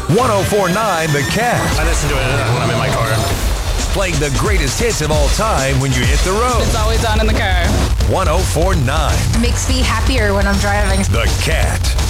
104.9 The Cat. I listen to it when I'm in my car. Playing the greatest hits of all time when you hit the road. It's always on in the car. 104.9 Makes me happier when I'm driving. The Cat.